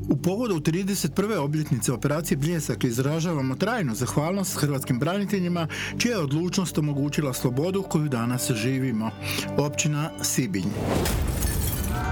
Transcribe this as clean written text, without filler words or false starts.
U povodu 31. obljetnice operacije Bljesak izražavamo trajnu zahvalnost hrvatskim braniteljima čija je odlučnost omogućila slobodu koju danas živimo. Općina Sibinj.